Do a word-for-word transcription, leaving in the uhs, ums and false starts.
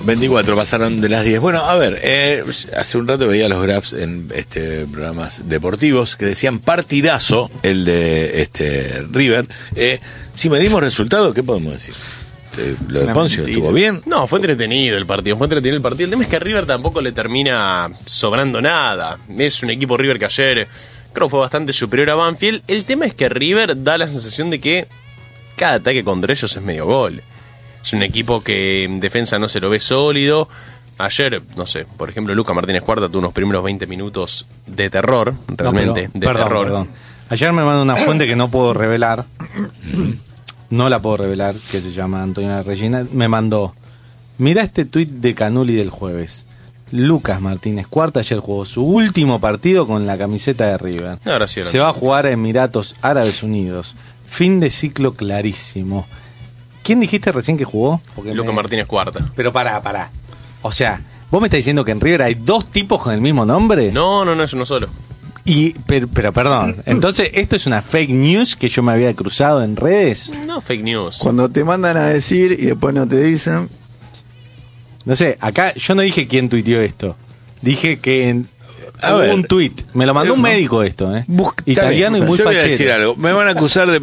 veinticuatro pasaron de las diez. Bueno, a ver, eh, hace un rato veía los graphs en este programas deportivos que decían partidazo el de este River. Eh, si medimos resultado, ¿qué podemos decir? Eh, lo de Una Poncio mentira. estuvo bien. No, fue entretenido el partido, fue entretenido el partido. El tema es que a River tampoco le termina sobrando nada. Es un equipo River que ayer creo que fue bastante superior a Banfield. El tema es que River da la sensación de que cada ataque contra ellos es medio gol. Es un equipo que en defensa no se lo ve sólido. Ayer, no sé, por ejemplo, Lucas Martínez Cuarta tuvo unos primeros veinte minutos de terror, realmente, No, pero- de perdón, terror. perdón. Ayer me mandó una fuente que no puedo revelar. No la puedo revelar, que se llama Antonio Regina. Me mandó: mira este tuit de Canuli del jueves. Lucas Martínez Cuarta ayer jugó su último partido con la camiseta de River. Ahora sí, ahora Se sí. va a jugar a Emiratos Árabes Unidos. Fin de ciclo clarísimo. ¿Quién dijiste recién que jugó? Porque Lucas me- Martínez Cuarta. Pero pará, pará. O sea, ¿vos me estás diciendo que en River hay dos tipos con el mismo nombre? No, no, no, es uno solo. Y, pero, pero perdón, entonces, ¿esto es una fake news que yo me había cruzado en redes? No, fake news. Cuando te mandan a decir y después no te dicen. No sé, acá yo no dije quién tuiteó esto. Dije que en, A hubo ver. un tuit. Me lo mandó un médico esto, ¿eh? Busca- Italiano y muy Yo voy a fachero. decir algo. Me van a acusar de